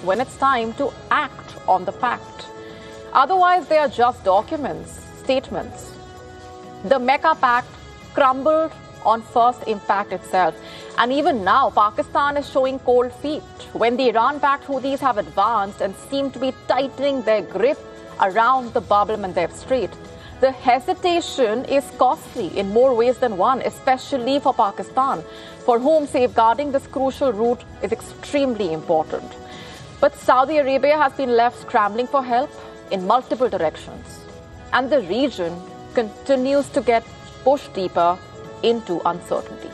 when it's time to act on the pact. Otherwise, they are just documents, statements. The Mecca Pact crumbled on first impact itself. And even now, Pakistan is showing cold feet when the Iran-backed Houthis have advanced and seem to be tightening their grip around the Bab el-Mandeb Strait. The hesitation is costly in more ways than one, especially for Pakistan, for whom safeguarding this crucial route is extremely important. But Saudi Arabia has been left scrambling for help in multiple directions, and the region continues to get pushed deeper into uncertainty.